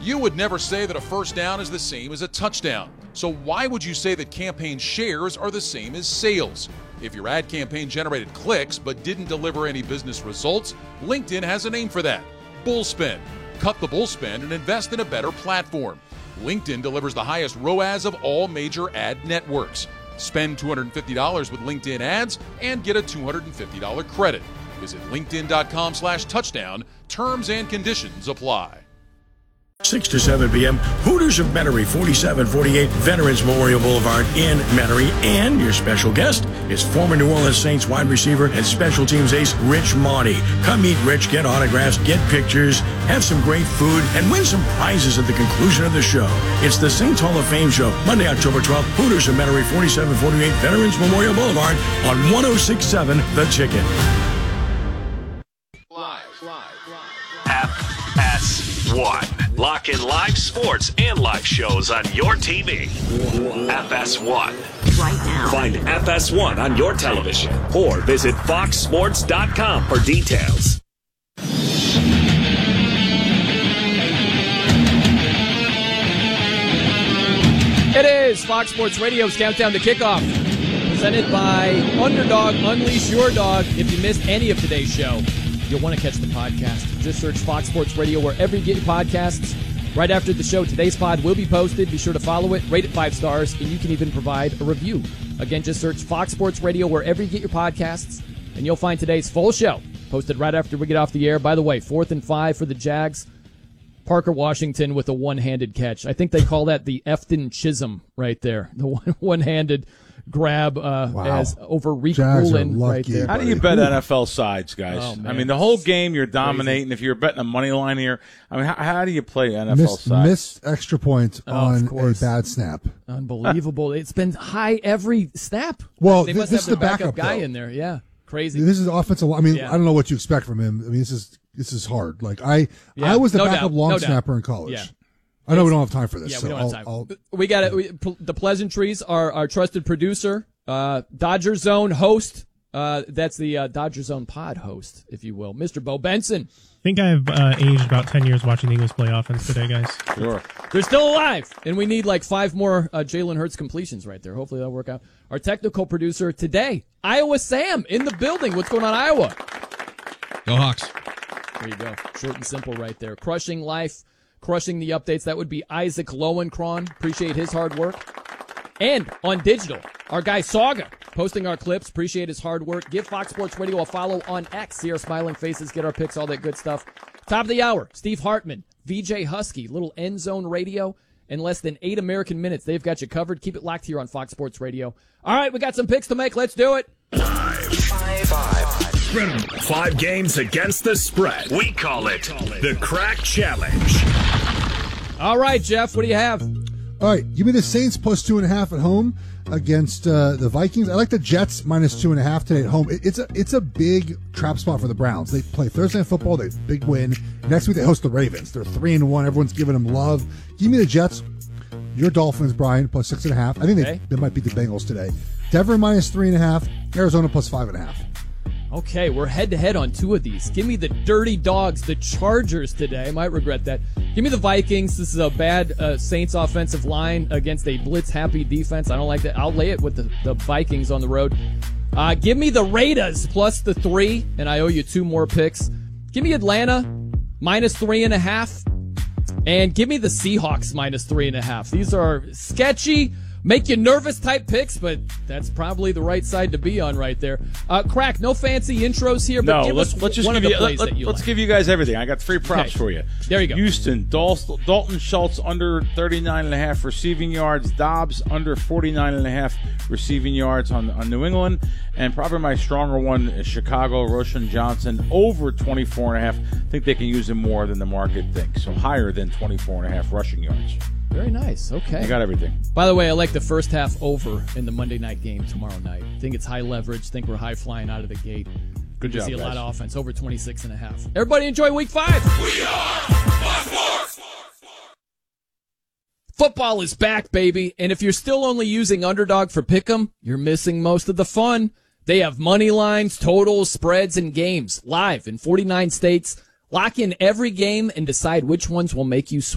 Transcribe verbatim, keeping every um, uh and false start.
You would never say that a first down is the same as a touchdown. So why would you say that campaign shares are the same as sales? If your ad campaign generated clicks but didn't deliver any business results, LinkedIn has a name for that: bullspend. Cut the bullspend and invest in a better platform. LinkedIn delivers the highest R O A S of all major ad networks. Spend two hundred fifty dollars with LinkedIn ads and get a two hundred fifty dollars credit. Visit linkedin.com slash touchdown. Terms and conditions apply. six to seven p.m. Hooters of Metairie, forty-seven forty-eight Veterans Memorial Boulevard in Metairie. And your special guest is former New Orleans Saints wide receiver and special teams ace Rich Mauney. Come meet Rich, get autographs, get pictures, have some great food, and win some prizes at the conclusion of the show. It's the Saints Hall of Fame show, Monday, October twelfth, Hooters of Metairie, forty-seven forty-eight Veterans Memorial Boulevard on one oh six point seven The Ticket. Live, live, live. F S one. Lock in live sports and live shows on your T V. F S one. Right now. Find F S one on your television or visit fox sports dot com for details. It is Fox Sports Radio's Countdown to Kickoff, presented by Underdog. Unleash your dog. If you missed any of today's show, you'll want to catch the podcast. Just search Fox Sports Radio wherever you get your podcasts. Right after the show, today's pod will be posted. Be sure to follow it, rate it five stars, and you can even provide a review. Again, just search Fox Sports Radio wherever you get your podcasts, and you'll find today's full show posted right after we get off the air. By the way, fourth and five for the Jags. Parker Washington with a one-handed catch. I think they call that the Efton Chisholm right there. The one- one-handed grab uh, Wow. as over Reek Jags are Woolen right lucky, there. How do you bet N F L sides, guys? Oh, man. I mean, the whole game you're dominating. If you're betting a money line here, I mean, how, how do you play N F L Miss, sides? missed extra points Oh, of on a course. bad snap. Unbelievable. It's been high every snap. Well, they thi- must this have is the their backup, guy though. in there. Yeah, crazy. This is offensive. I mean, Yeah. I don't know what you expect from him. I mean, this is this is hard. Like I, Yeah, I was the no backup doubt, long no doubt. snapper in college. Yeah. I know we don't have time for this. Yeah, so we don't I'll, have time. I'll, we got it. We, pl- the Pleasantries, our our trusted producer, uh, Dodger Zone host. Uh, that's the uh, Dodger Zone pod host, if you will, Mister Bo Benson. I think I've uh, aged about ten years watching the Eagles play offense today, guys. Sure. They're still alive, and we need like five more uh, Jalen Hurts completions right there. Hopefully that'll work out. Our technical producer today, Iowa Sam, in the building. What's going on, Iowa? Go Hawks. There you go. Short and simple right there. Crushing life, crushing the updates. That would be Isaac Lowenkron. Appreciate his hard work. And on digital, our guy Saga posting our clips. Appreciate his hard work. Give Fox Sports Radio a follow on X. See our smiling faces, get our picks, all that good stuff. Top of the hour, Steve Hartman, V J Husky, little end zone radio. In less than eight American minutes, they've got you covered. Keep it locked here on Fox Sports Radio. All right, we got some picks to make. Let's do it. Five. Five. Five games against the spread. We call it the Crack Challenge. All right, Jeff, what do you have? all right, give me the Saints plus two and a half at home against uh, the Vikings. I like the Jets minus two and a half today at home. It, it's a it's a big trap spot for the Browns. They play Thursday Night Football. They big win. Next week they host the Ravens. They're three and one. Everyone's giving them love. Give me the Jets. Your Dolphins, Brian, plus six and a half. I think they, Okay. they might beat the Bengals today. Denver minus three and a half. Arizona plus five and a half. Okay, we're head-to-head on two of these. Give me the Dirty Dogs, the Chargers today. I might regret that. Give me the Vikings. This is a bad uh, Saints offensive line against a blitz-happy defense. I don't like that. I'll lay it with the, the Vikings on the road. Uh, give me the Raiders plus the three, and I owe you two more picks. Give me Atlanta minus three and a half, and give me the Seahawks minus three and a half. These are sketchy, make you nervous type picks, but that's probably the right side to be on right there. Uh, Crack, no fancy intros here, but No, give let's us let's just one give of the you plays let, that you let's like. give you guys everything. I got three props Okay. for you. There you go. Houston, Dal- Dalton Schultz under thirty-nine and a half receiving yards. Dobbs under forty-nine and a half receiving yards on, on New England. And probably my stronger one is Chicago, Roshan Johnson over twenty-four and a half. I think they can use him more than the market thinks. So higher than twenty-four and a half rushing yards. Very nice. Okay. I got everything. By the way, I like the first half over in the Monday night game tomorrow night. think it's high leverage. think we're high flying out of the gate. Good You job, see a guys. lot of offense, over twenty-six and a half. Everybody enjoy week five. We are Fox Sports. Football is back, baby. And if you're still only using Underdog for Pick'em, you're missing most of the fun. They have money lines, totals, spreads, and games live in forty-nine states. Lock in every game and decide which ones will make you